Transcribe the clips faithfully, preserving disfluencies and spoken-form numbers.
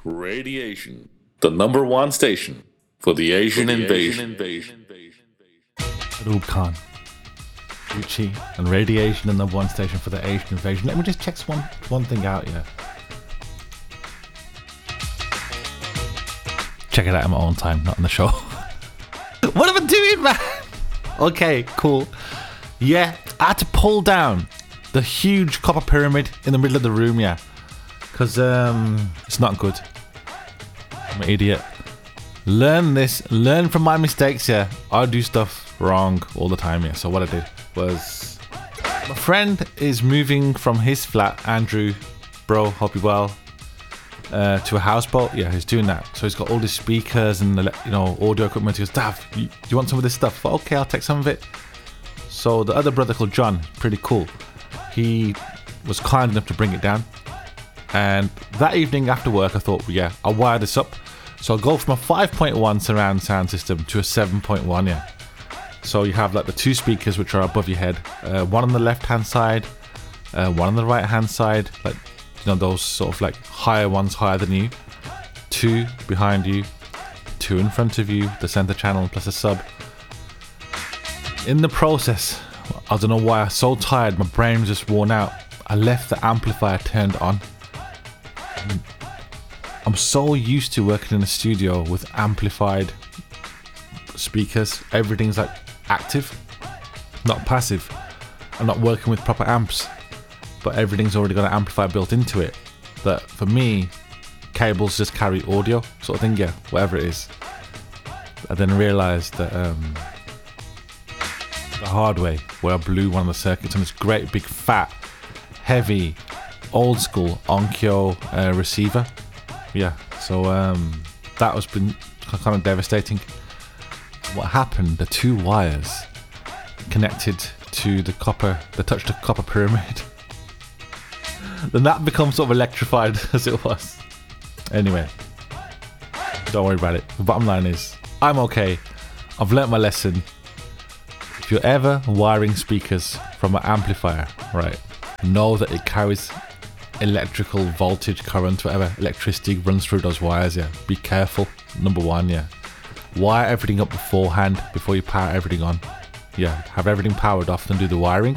Radiation, the number one station for the Asian invasion. Adoub Khan, Gucci, and Radiation, the number one station for the Asian invasion. Let me just check one one thing out here. Check it out at my own time, not on the show. What am I doing, man? Okay, cool. Yeah, I had to pull down the huge copper pyramid in the middle of the room, yeah. Because um, it's not good. I'm an idiot. Learn this. Learn from my mistakes, yeah. I do stuff wrong all the time, yeah. So what I did was... My friend is moving from his flat, Andrew, bro, hope you well, uh, to a houseboat. Yeah, he's doing that. So he's got all these speakers and, you know, audio equipment. He goes, Dav, you, do you want some of this stuff? Well, okay, I'll take some of it. So the other brother called John, pretty cool. He was kind enough to bring it down. And that evening after work, I thought, well, yeah, I'll wire this up. So I'll go from a five point one surround sound system to a seven point one, yeah. So you have like the two speakers which are above your head. Uh, one on the left-hand side, uh, one on the right-hand side. Like, you know, those sort of like higher ones, higher than you. Two behind you, two in front of you, the center channel plus a sub. In the process, I don't know why, I'm so tired, my brain was just worn out. I left the amplifier turned on. I'm so used to working in a studio with amplified speakers. Everything's like active, not passive. I'm not working with proper amps, but everything's already got an amplifier built into it. That for me, cables just carry audio sort of thing, yeah, whatever it is. I then realised that um, the hard way, where I blew one of the circuits on this great big fat, heavy, old school Onkyo uh, receiver. Yeah, so um, that was been kind of devastating. What happened? The two wires connected to the copper, they touched the copper pyramid. Then that becomes sort of electrified as it was. Anyway, don't worry about it. The bottom line is, I'm okay. I've learnt my lesson. If you're ever wiring speakers from an amplifier, right, know that it carries electrical voltage, current, whatever, electricity runs through those wires, yeah. Be careful, number one, yeah. Wire everything up beforehand before you power everything on. Yeah, have everything powered off and do the wiring.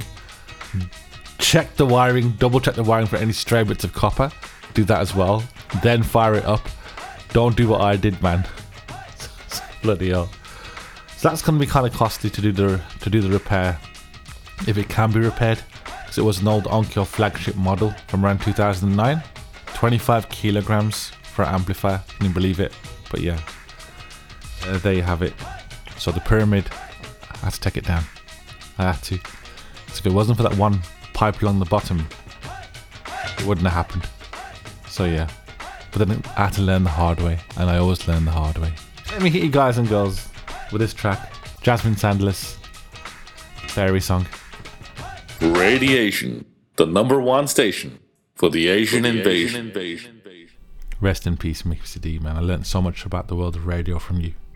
Check the wiring, double check the wiring for any stray bits of copper. Do that as well. Then fire it up. Don't do what I did, man. Bloody hell. So that's going to be kind of costly to do the to do the repair, if it can be repaired. Because it was an old Onkyo flagship model from around two thousand nine. twenty-five kilograms for an amplifier. Can you believe it? But yeah, uh, there you have it. So the pyramid, I had to take it down. I had to. So if it wasn't for that one pipe along the bottom, it wouldn't have happened. So yeah, but then I had to learn the hard way, and I always learn the hard way. Let me hit you guys and girls with this track, Jasmine Sandler's Fairy Song. Radiation, the number one station for the Asian, for the invasion. Asian invasion. Rest in peace, Mixie D, man. I learned so much about the world of radio from you.